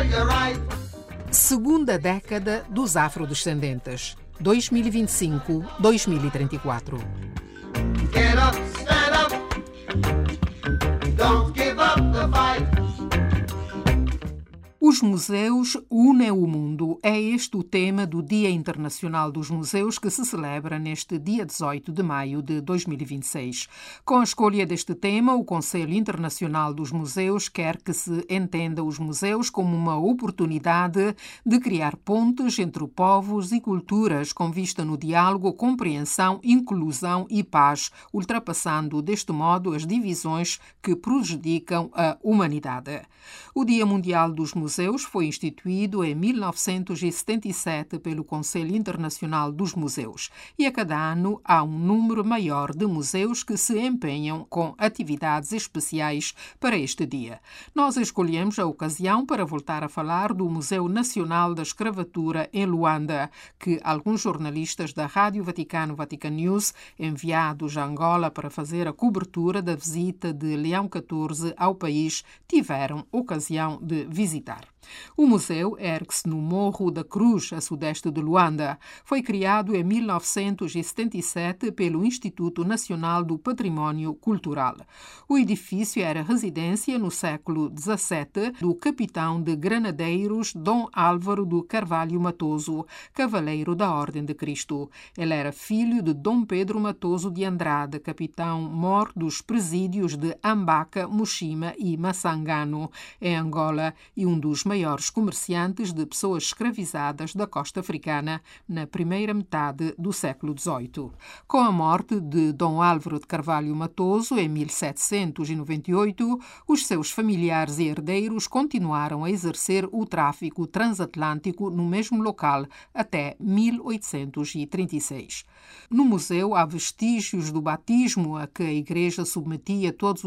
Segunda década dos afrodescendentes, 2025-2034. Get up, stand up. Don't give up the fight. Os museus unem o mundo. É este o tema do Dia Internacional dos Museus, que se celebra neste dia 18 de maio de 2026. Com a escolha deste tema, o Conselho Internacional dos Museus quer que se entenda os museus como uma oportunidade de criar pontes entre povos e culturas, com vista no diálogo, compreensão, inclusão e paz, ultrapassando deste modo as divisões que prejudicam a humanidade. O Dia Mundial dos Museus foi instituído em 1977 pelo Conselho Internacional dos Museus e a cada ano há um número maior de museus que se empenham com atividades especiais para este dia. Nós escolhemos a ocasião para voltar a falar do Museu Nacional da Escravatura em Luanda, que alguns jornalistas da Rádio Vaticano Vatican News, enviados a Angola para fazer a cobertura da visita de Leão XIV ao país, tiveram ocasião de visitar. O museu ergue-se no Morro da Cruz, a sudeste de Luanda. Foi criado em 1977 pelo Instituto Nacional do Património Cultural. O edifício era residência no século XVII do capitão de granadeiros Dom Álvaro do Carvalho Matoso, cavaleiro da Ordem de Cristo. Ele era filho de Dom Pedro Matoso de Andrade, capitão-mor dos presídios de Ambaca, Mushima e Massangano, em Angola, e um dos maiores comerciantes de pessoas escravizadas da costa africana na primeira metade do século XVIII. Com a morte de Dom Álvaro de Carvalho Matoso, em 1798, os seus familiares e herdeiros continuaram a exercer o tráfico transatlântico no mesmo local até 1836. No museu há vestígios do batismo a que a Igreja submetia todos